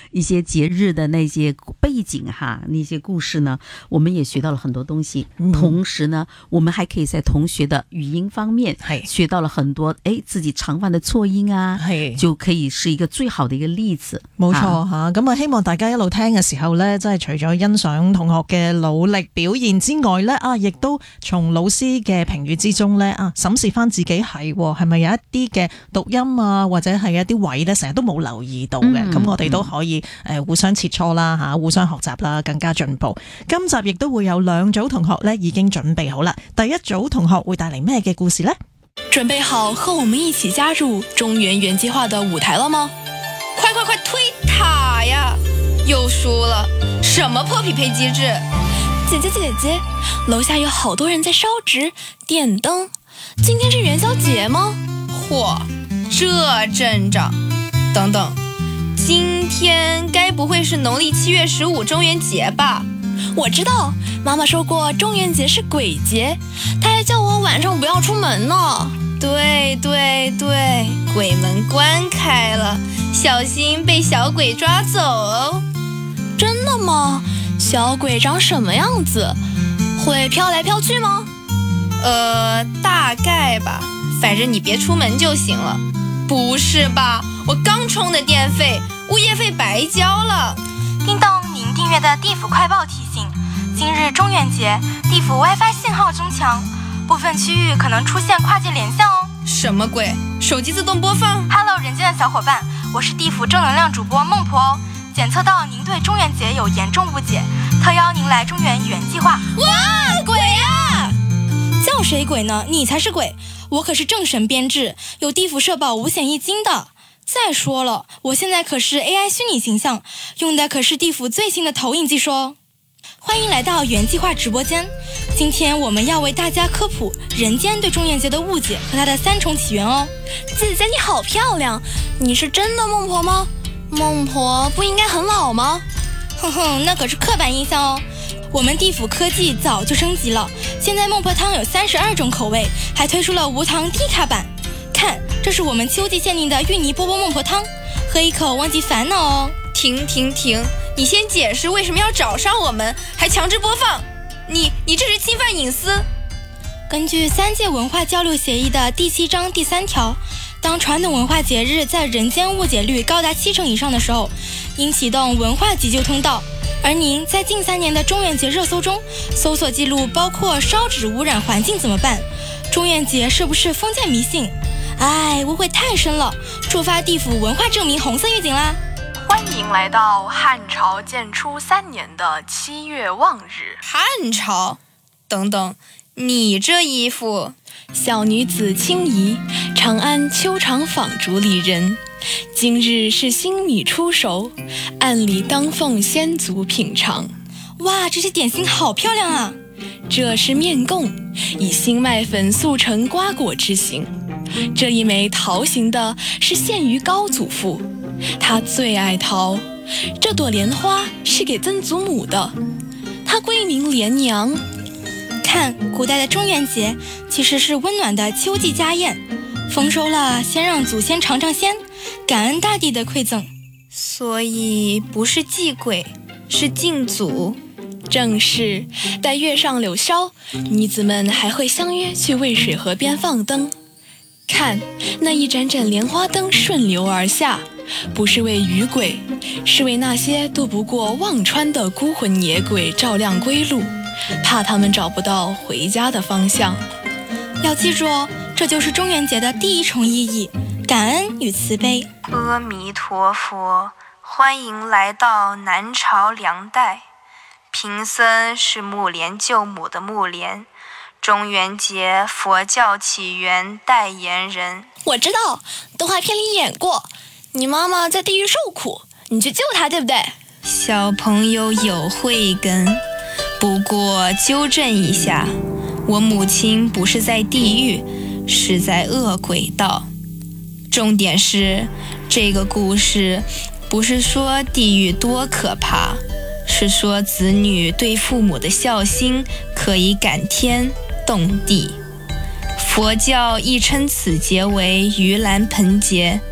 一些节日的那些背景哈，那些故事呢，我们也学到了很多东西。同时呢，我们还可以在同學的語音方面學到了很多，自己常犯的錯音啊，就可以是一個最好的一個例子。 冇錯吓，咁希望大家一路聽嘅時候呢，即係除咗欣賞同學嘅努力表現之外呢，亦都從老師嘅評語之中呢，審視翻自己係咪有一啲嘅讀音啊，或者係一啲位呢，成日都冇留意到嘅。咁我哋都可以互相切磋啦吓，互相學習啦，更加進步。今集亦都會有兩組同學呢已經準備好啦。第一組同學會帶嚟咩嘅故事呢？ 準備好和我們一起加入中原原計劃的舞台了嗎？快推塔呀！又輸了，什麼破匹配機制？姐姐，樓下有好多人在燒紙點燈，今天是元宵節嗎？嚯，這陣仗！等等，今天該不會是農曆7月15中元節吧？我知道，媽媽說過中元節是鬼節，她還叫我晚上不要出門呢。對，鬼門關開了，小心被小鬼抓走哦。真的嗎？小鬼長什麼樣子？會飄來飄去嗎？大概吧，反正你別出門就行了。不是吧？我剛充的電費，物業費白交了。 叮咚，您訂閱的地府快報提醒：今日中元節，地府 WiFi 信號增強，部分區域可能出現跨界連線哦。 什麼鬼？手機自動播放 ？Hello， 人間的小伙伴，我是地府正能量主播孟婆哦。檢測到您對中元節有嚴重誤解，特邀您來中原原計劃。 哇，鬼啊！叫誰鬼呢？你才是鬼！我可是正神編制，有地府社保5險1金的。再說了，我現在可是 AI 虛擬形象，用的可是地府最新的投影技術哦。歡迎來到原計劃直播間，今天我們要為大家科普人間對中元節的誤解和它的3重起源哦。姐姐你好漂亮，你是真的孟婆嗎？孟婆不應該很老嗎？哼哼，那可是刻板印象哦。我們地府科技早就升級了，現在孟婆湯有32種口味，還推出了無糖低卡版。看，這是我們秋季限定的芋泥波波孟婆湯，喝一口忘記煩惱哦。停，你先解釋為什麼要找上我們，還強制播放？你這是侵犯隱私。根據3屆文化交流協議的第7章第3條，當傳統文化節日在人間誤解率高達70%以上的時候，應啟動文化急救通道。而您在近3年的中元節熱搜中，搜索記錄包括燒紙污染環境怎麼辦？中元節是不是封建迷信？哎，誤會太深了，觸發地府文化證明紅色預警啦！ 歡迎來到漢朝建初3年的7月望日。 漢朝？等等，你這衣服，小女子青怡，長安秋長紡竹里人。今日是新米出熟，按理當奉先祖品嘗。哇，這些點心好漂亮啊！這是面貢，以新麥粉速成瓜果之形。這一枚桃形的是獻於高祖父，他最愛桃。這朵蓮花是給曾祖母的，她歸名蓮娘。看，古代的中元節其實是溫暖的秋季家宴，豐收了先讓祖先嘗嘗鮮，感恩大地的饋贈。所以不是祭鬼，是敬祖。正是，待月上柳梢，女子們還會相約去渭水河邊放燈。看，那一盞盞蓮花燈順流而下，不是為雨鬼，是為那些渡不過忘川的孤魂野鬼照亮歸路，怕他們找不到回家的方向。要記住哦，這就是中元節的第1重意義，感恩與慈悲。 阿彌陀佛，歡迎來到南朝梁代。貧僧是木蓮救母的木蓮，中元節佛教起源代言人。 我知道，動畫片裡演過，你媽媽在地獄受苦，你去救她，對不對？小朋友有慧根，不過糾正一下，我母親不是在地獄，是在惡鬼道。重點是，這個故事不是說地獄多可怕，是說子女對父母的孝心可以感天動地。佛教亦稱此節為盂蘭盆節，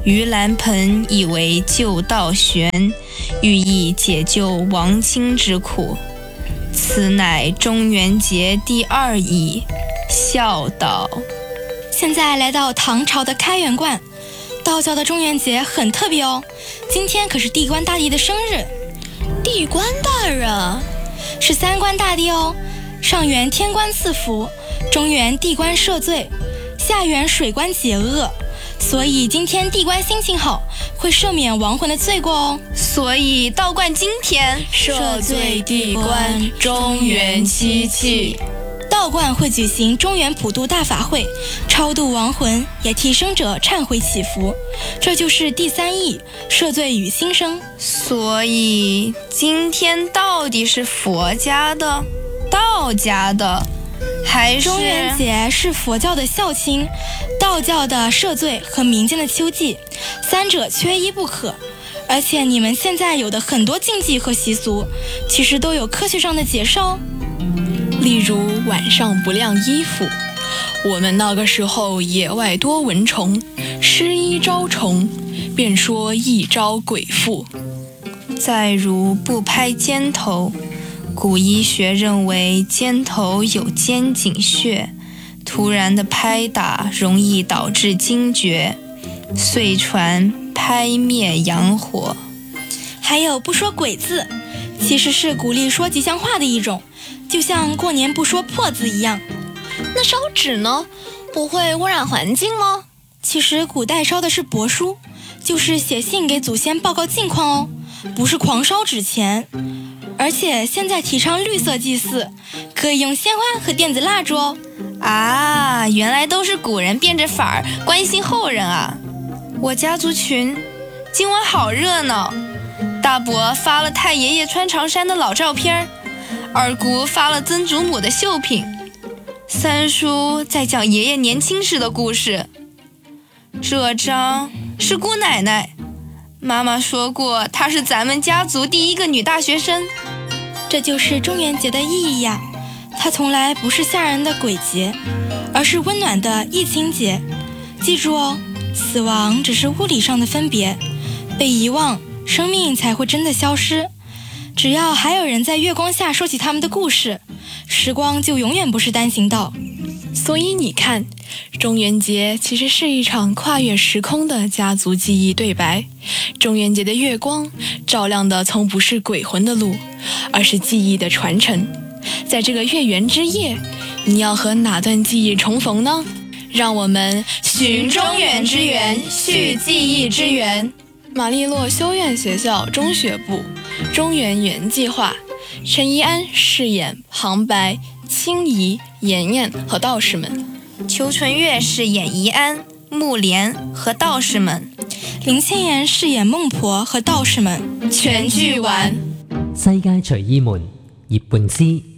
盂兰盆以为救道玄，寓意解救亡亲之苦。此乃中元节第2义，孝道。 现在来到唐朝的开元观，道教的中元节很特别哦，今天可是地官大帝的生日。 地官大人是3官大帝哦，上元天官赐福，中元地官赦罪，下元水官解厄，所以今天地官心情好，会赦免亡魂的罪过哦。 所以道观今天赦罪地官，中元7祭。 道观会举行中元普渡大法会，超度亡魂，也替生者忏悔祈福，这就是第3义，赦罪与新生。 所以今天到底是佛家的、道家的，还是？ 中元节是佛教的孝亲，道教的赦罪和民间的秋祭，三者缺一不可。而且你们现在有的很多禁忌和习俗，其实都有科学上的解释哦。 例如晚上不晾衣服，我们那个时候野外多蚊虫，施衣招虫，便说一招鬼附。 再如不拍肩头，古医学认为肩头有肩井穴，突然的拍打容易导致惊厥，遂传拍灭阳火。 还有不说鬼字，其实是鼓励说吉祥话的一种，就像过年不说破字一样。 那烧纸呢？不会污染环境吗？ 其实古代烧的是帛书，就是写信给祖先报告近况哦，不是狂烧纸钱。而且现在提倡绿色祭祀，可以用鲜花和电子蜡烛哦。 啊，原来都是古人变着法儿关心后人啊！我家族群今晚好热闹，大伯发了太爷爷穿长衫的老照片，二姑发了曾祖母的绣品，三叔在讲爷爷年轻时的故事。这张是姑奶奶，妈妈说过她是咱们家族第1个女大学生。 这就是中元节的意义呀，它从来不是吓人的鬼节，而是温暖的义亲节。记住哦，死亡只是物理上的分别，被遗忘，生命才会真的消失。只要还有人在月光下说起他们的故事，时光就永远不是单行道。 所以你看，中元节其实是一场跨越时空的家族记忆对白。中元节的月光照亮的从不是鬼魂的路，而是记忆的传承。在这个月圆之夜，你要和哪段记忆重逢呢？让我们寻中元之源，续记忆之源。 玛丽洛修院学校中学部中元园计划，陈怡安饰演旁白、青怡、妍妍和道士们， 裘纯月饰演怡安、木莲和道士们， 林千言饰演孟婆和道士们。 全剧完。 世界隨意門葉半之